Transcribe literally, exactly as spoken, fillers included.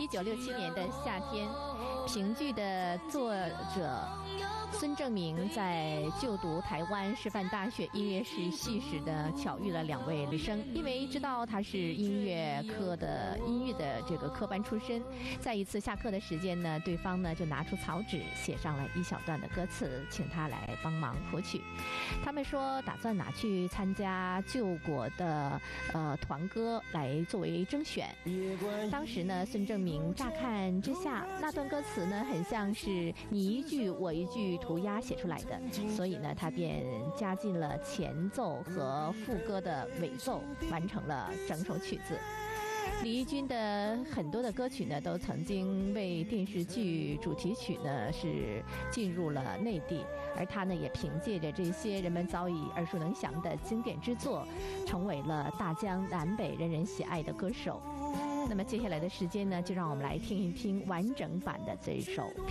一九六七年的夏天，评剧的作者孙正明在就读台湾师范大学音乐系系时的巧遇了两位师生，因为知道他是音乐科的音乐的这个科班出身，在一次下课的时间呢，对方呢就拿出草纸写上了一小段的歌词，请他来帮忙谱曲。他们说打算拿去参加救国的呃团歌来作为征选。当时呢，孙正明乍看之下，那段歌词呢很像是你一句我一句涂鸦写出来的，所以呢他便加进了前奏和副歌的尾奏，完成了整首曲子。李翊君的很多的歌曲呢，都曾经为电视剧主题曲呢是进入了内地，而他呢也凭借着这些人们早已耳熟能详的经典之作，成为了大江南北人人喜爱的歌手。那么接下来的时间呢，就让我们来听一听完整版的这一首